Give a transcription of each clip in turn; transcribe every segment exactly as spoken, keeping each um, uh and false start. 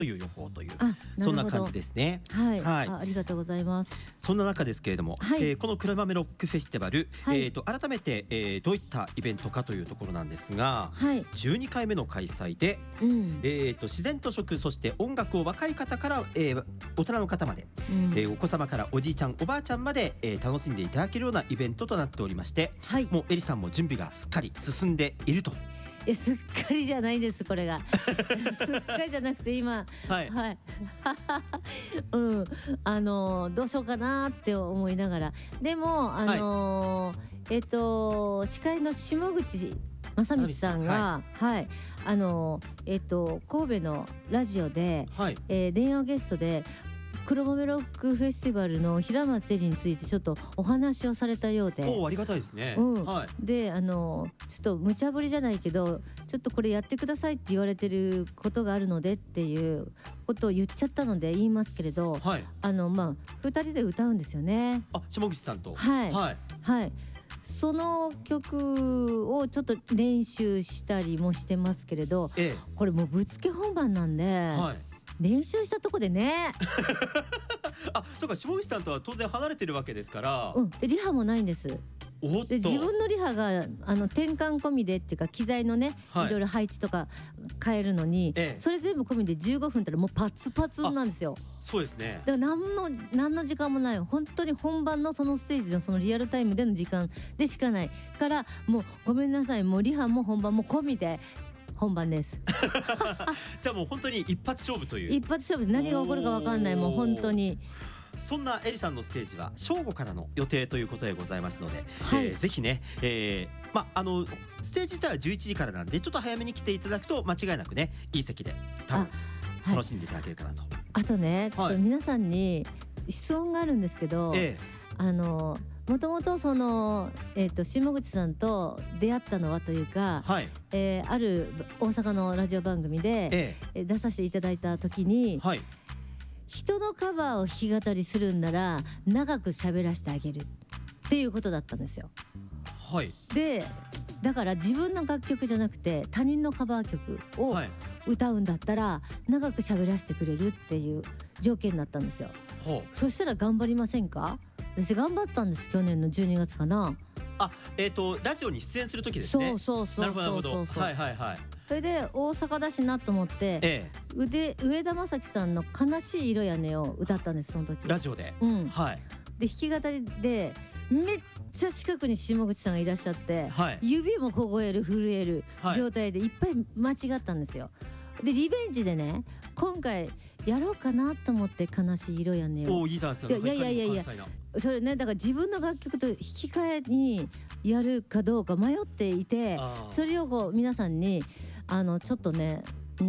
という予報という、 あ、 そんな感じですね。 はい、 はい、 あ、ありがとうございます。 そんな中ですけれども、 はい、 えー、この黒豆ロックフェスティバル、 はい、 えー、と改めて、えー、どういったイベントかというところなんですが、 はい、 じゅうにかいめの開催で、 うん、 えー、と自然と食、そして音楽を若い方から、えー、大人の方まで、 うん、 えー、お子様からおじいちゃんおばあちゃんまで、えー、楽しんでいただけるようなイベントとなっておりまして、 はい、 もうエリさんも準備がすっかり進んでいると。 え、すっかりじゃないんです、これがすっかりじゃなくて今、 はい、 はい、うん、あのどうしようかなって思いながら、でもあのーはい、えっと司会の下口正光さんが、はい、はい、あのえっと神戸のラジオで、はい、えー、電話ゲストで黒豆ロックフェスティバルの平松エリについてちょっとお話をされたようで、 お、ありがたいですね。 うん、 はい、 で、あのちょっと無茶ぶりじゃないけど、ちょっとこれやってくださいって言われてることがあるのでっていうことを言っちゃったので言いますけれど、はい、あのまあふたりで歌うんですよね。 あ、下口さんと、 はいはい、はい、その曲をちょっと練習したりもしてますけれど、ええ、これもうぶっつけ本番なんで、はい、練習したとこでねあ、そうか、下口さんとは当然離れてるわけですから、 うん、でリハもないんです。 おっと、 で自分のリハがあの転換込みでっていうか機材のね、はい、いろいろ配置とか変えるのに、ええ、それ全部込みでじゅうごふんったらもうパツパツなんですよ。 そうですね。 だから何の何の時間もない、本当に本番のそのステージのそのリアルタイムでの時間でしかないから、もうごめんなさい、もうリハも本番も込みで本番ですじゃあもう本当に一発勝負という。 一発勝負で何が起こるか分かんない、もう本当に。 そんなエリさんのステージは正午からの予定ということでございますので、 はい、 えー、ぜひね、えーま、あのステージ自体はじゅういちじからなんで、ちょっと早めに来ていただくと間違いなくね、いい席で多分楽しんでいただけるかなと。 あ,、 はい、あとね、ちょっと皆さんに質問があるんですけど、はい、あのもともとその、えー、と下口さんと出会ったのはというか、はい、えー、ある大阪のラジオ番組で、えー、出させていただいた時に、はい、人のカバーを弾き語りするんなら長く喋らせてあげるっていうことだったんですよ。 はい、 でだから自分の楽曲じゃなくて他人のカバー曲を歌うんだったら長く喋らせてくれるっていう条件だったんですよ。はい、そしたら頑張りませんか？私頑張ったんです、去年のじゅうにがつかな。 あ、えーとラジオに出演する時ですね。 そうそうそうそうそうそう、 はいはいはい。 それで大阪だしなと思って、ええ、腕上田正樹さんの悲しい色やねを歌ったんです、その時ラジオで、 うん、 はい、 で弾き語りでめっちゃ近くに下口さんがいらっしゃって、はい、指も凍える震える状態でいっぱい間違ったんですよ。でリベンジでね、今回やろうかなと思って、悲しい色やねを。 お、いいじゃないですか。 いやいやいやいや、それね、だから自分の楽曲と引き換えにやるかどうか迷っていて、それをこう皆さんにあのちょっとね、うん、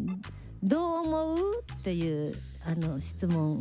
どう思うっていうあの質問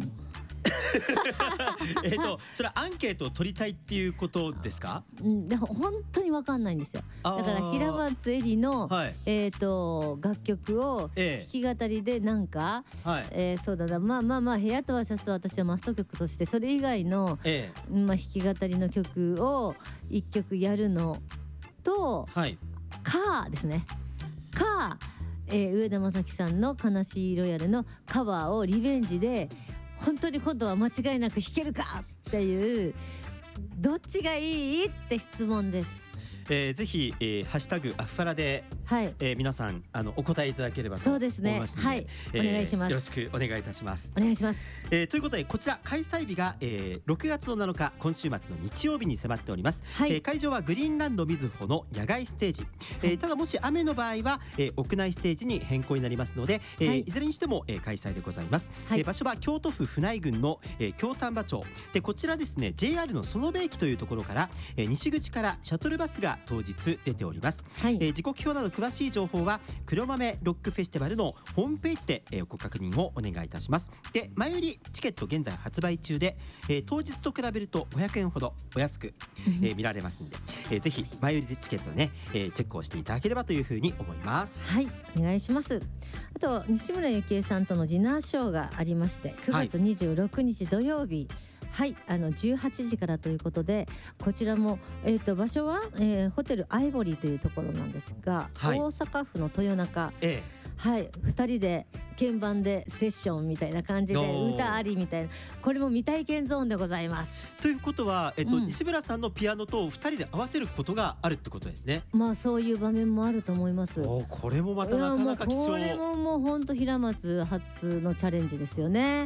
えっとそれはアンケートを取りたいっていうことですか？ うん、でも本当に分かんないんですよ。だから平松絵里の、はい、えー、と楽曲を弾き語りでなんか、えええー、そうだな、まあまあまあ部屋とはシャツと私はマスト曲として、それ以外の、ええ、まあ、弾き語りの曲を一曲やるのと、はい、かですね、か、えー、上田正樹さんの悲しい色やれのカバーをリベンジで本当に今度は間違いなく弾けるかっていう、どっちがいいって質問です。 えー、ぜひ、えー、ハッシュタグアッファラで、はい、えー、皆さんあのお答えいただければと思いますので、そうですね、はい、えー、お願いします。よろしくお願いいたします。 お願いします。 えー、ということでこちら開催日が、えー、ろくがつのなのか、今週末の日曜日に迫っております。はい、えー、会場はグリーンランドみずほの野外ステージ、はい、えー、ただもし雨の場合は、えー、屋内ステージに変更になりますので、えーはい、いずれにしても、えー、開催でございます。はい、えー、場所は京都府府内郡の、えー、京丹波町で、こちらですね ジェイアール の園部駅というところから、えー、西口からシャトルバスが当日出ております。はい、えー、時刻表など詳しい情報は黒豆ロックフェスティバルのホームページで、えー、ご確認をお願いいたします。で、前売りチケット現在発売中で、えー、当日と比べるとごひゃくえんほどお安く、えー、見られますので、えー、ぜひ前売りでチケットね、えー、チェックをしていただければというふうに思います。 はい、お願いします。あと西村由紀恵さんとのディナーショーがありまして、くがつにじゅうろくにち土曜日、はい、あのじゅうはちじからということで、こちらも、えー、と場所は、えー、ホテルアイボリーというところなんですが、はい、大阪府の豊中、ええ、 はいふたりで鍵盤でセッションみたいな感じで歌ありみたいな、これも未体験ゾーンでございます。 ということは、えっとうん、西村さんのピアノとふたりで合わせることがあるってことですね。 まあそういう場面もあると思います。 おこれもまたなかなか貴重。 これももう本当平松初のチャレンジですよね。